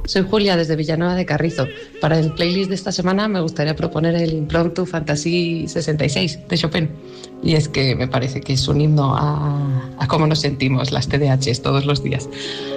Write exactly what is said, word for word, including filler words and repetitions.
Soy Julia desde Villanueva de Carrizo. Para el playlist de esta semana me gustaría proponer el Impromptu Fantasy sesenta y seis de Chopin. Y es que me parece que es un himno a, a cómo nos sentimos las T D A Hs todos los días.